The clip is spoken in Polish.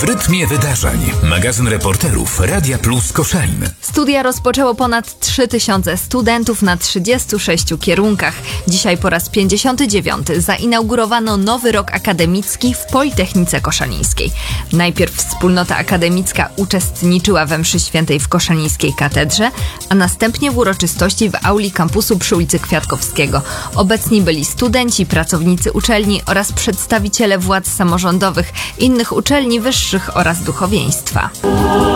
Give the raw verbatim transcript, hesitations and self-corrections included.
W rytmie wydarzeń. Magazyn reporterów Radia Plus Koszalin. Studia rozpoczęło ponad trzy tysiące studentów na trzydziestu sześciu kierunkach. Dzisiaj po raz pięćdziesiąty dziewiąty zainaugurowano nowy rok akademicki w Politechnice Koszalińskiej. Najpierw wspólnota akademicka uczestniczyła we mszy świętej w koszalińskiej katedrze, a następnie w uroczystości w auli kampusu przy ulicy Kwiatkowskiego. Obecni byli studenci, pracownicy uczelni oraz przedstawiciele władz samorządowych, innych uczelni wyższych oraz duchowieństwa.